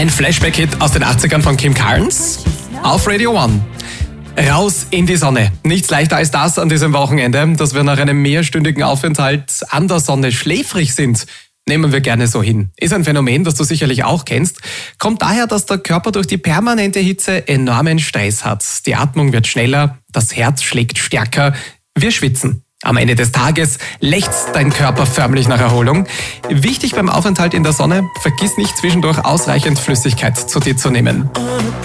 Ein Flashback-Hit aus den 80ern von Kim Carnes auf Radio 1. Raus in die Sonne. Nichts leichter als das an diesem Wochenende, dass wir nach einem mehrstündigen Aufenthalt an der Sonne schläfrig sind. Nehmen wir gerne so hin. Ist ein Phänomen, das du sicherlich auch kennst. Kommt daher, dass der Körper durch die permanente Hitze enormen Stress hat. Die Atmung wird schneller, das Herz schlägt stärker, wir schwitzen. Am Ende des Tages lechzt dein Körper förmlich nach Erholung. Wichtig beim Aufenthalt in der Sonne, vergiss nicht zwischendurch ausreichend Flüssigkeit zu dir zu nehmen.